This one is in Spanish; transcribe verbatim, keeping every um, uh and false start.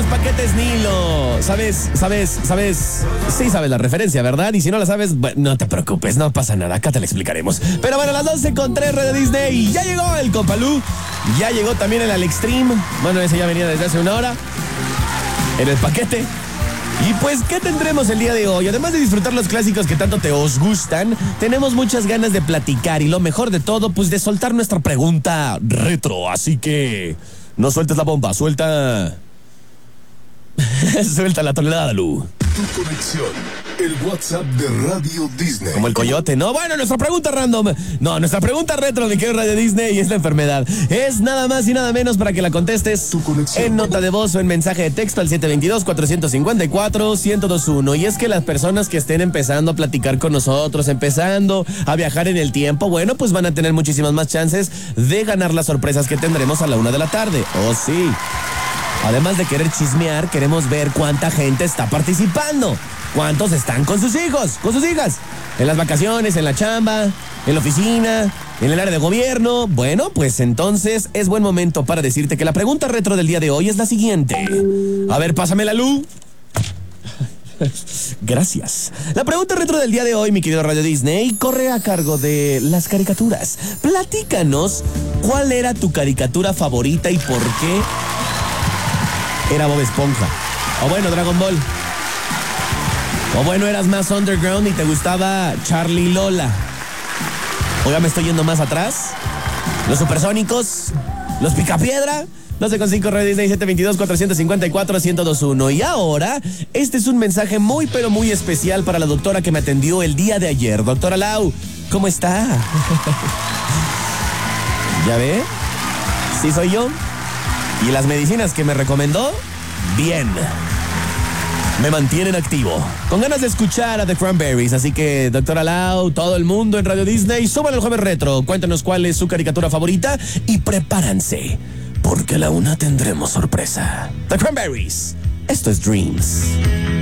los paquetes Nilo. ¿Sabes? ¿Sabes? ¿Sabes? Sí sabes la referencia, ¿verdad? Y si no la sabes, bueno, no te preocupes, no pasa nada, acá te la explicaremos. Pero bueno, a las doce con tres Radio Disney. Ya llegó el Compalú. Ya llegó también el Alextreme. Bueno, ese ya venía desde hace una hora. En el paquete. Y pues, ¿qué tendremos el día de hoy? Además de disfrutar los clásicos que tanto te os gustan, tenemos muchas ganas de platicar y lo mejor de todo, pues de soltar nuestra pregunta retro. Así que, no sueltes la bomba, suelta... suelta la tonelada, Lu. Tu conexión, el WhatsApp de Radio Disney. Como el coyote, ¿no? Bueno, nuestra pregunta random. No, nuestra pregunta retro, mi querido Radio Disney, es la enfermedad. Es nada más y nada menos para que la contestes en nota de voz o en mensaje de texto al siete dos dos, cuatro cinco cuatro, uno cero dos uno. Y es que las personas que estén empezando a platicar con nosotros, empezando a viajar en el tiempo, bueno, pues van a tener muchísimas más chances de ganar las sorpresas que tendremos a la una de la tarde. Oh, sí. Además de querer chismear, queremos ver cuánta gente está participando. ¿Cuántos están con sus hijos, con sus hijas? En las vacaciones, en la chamba, en la oficina, en el área de gobierno. Bueno, pues entonces es buen momento para decirte que la pregunta retro del día de hoy es la siguiente. A ver, pásame la luz. Gracias. La pregunta retro del día de hoy, mi querido Radio Disney, corre a cargo de las caricaturas. Platícanos cuál era tu caricatura favorita y por qué era Bob Esponja. O bueno, Dragon Ball. O bueno, eras más underground y te gustaba Charlie y Lola. O ya me estoy yendo más atrás. Los Supersónicos. Los Picapiedra. doce con cinco Radio Disney, siete dos dos, cuatro cinco cuatro, uno cero dos uno. Y ahora, este es un mensaje muy pero muy especial para la doctora que me atendió el día de ayer. Doctora Lau, ¿cómo está? ¿Ya ve? ¿Sí soy yo? ¿Y las medicinas que me recomendó? Bien. Me mantienen activo. Con ganas de escuchar a The Cranberries. Así que, doctora Lau, todo el mundo en Radio Disney, suban el Jueves Retro. Cuéntanos cuál es su caricatura favorita y prepárense, porque a la una tendremos sorpresa. The Cranberries. Esto es Dreams.